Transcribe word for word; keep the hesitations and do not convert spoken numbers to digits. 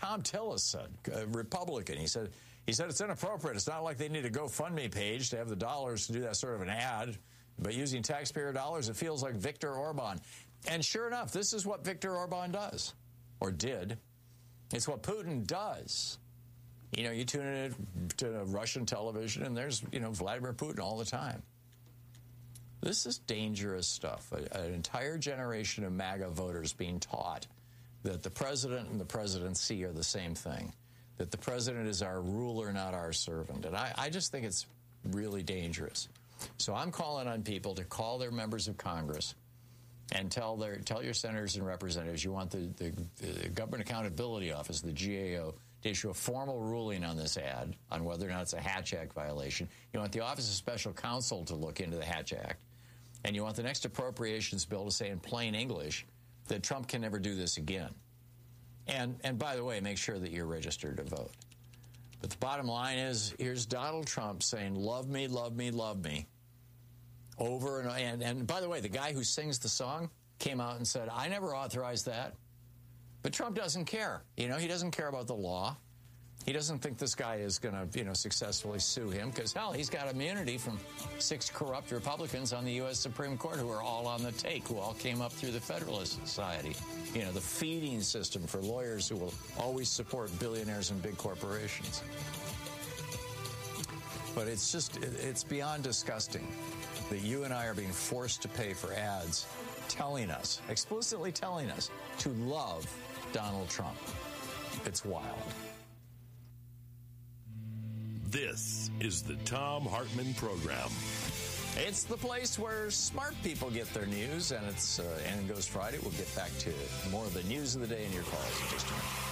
Tom Tillis said, a Republican. He said, he said it's inappropriate. It's not like they need a GoFundMe page to have the dollars to do that sort of an ad. But using taxpayer dollars, it feels like Viktor Orban. And sure enough, this is what Viktor Orban does, or did. It's what Putin does. You know, you tune in to Russian television, and there's, you know, Vladimir Putin all the time. This is dangerous stuff. A, an entire generation of MAGA voters being taught that the president and the presidency are the same thing, that the president is our ruler, not our servant. And I, I just think it's really dangerous. So I'm calling on people to call their members of Congress and tell their tell your senators and representatives you want the, the, the Government Accountability Office, the G A O, to issue a formal ruling on this ad, on whether or not it's a Hatch Act violation. You want the Office of Special Counsel to look into the Hatch Act. And you want the next appropriations bill to say in plain English that Trump can never do this again. And, and by the way, make sure that you're registered to vote. But the bottom line is, here's Donald Trump saying, love me, love me, love me. Over and, and and by the way, the guy who sings the song came out and said, I never authorized that. But Trump doesn't care. You know, he doesn't care about the law. He doesn't think this guy is going to, you know, successfully sue him because, hell, he's got immunity from six corrupt Republicans on the U S Supreme Court who are all on the take, who all came up through the Federalist Society. You know, the feeding system for lawyers who will always support billionaires and big corporations. But it's just, it's beyond disgusting that you and I are being forced to pay for ads telling us, explicitly telling us, to love Donald Trump. It's wild. This is the Thom Hartmann Program. It's the place where smart people get their news, and it's uh, and it goes Friday. We'll get back to more of the news of the day in your calls in just a minute.